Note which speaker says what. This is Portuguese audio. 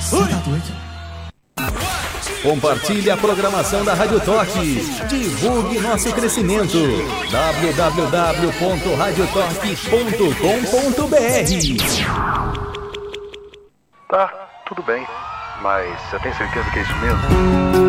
Speaker 1: Compartilhe a programação da Rádio Toque. Divulgue nosso crescimento. www.radiotoque.com.br.
Speaker 2: Tá, tudo bem. Mas você tem certeza que é isso mesmo?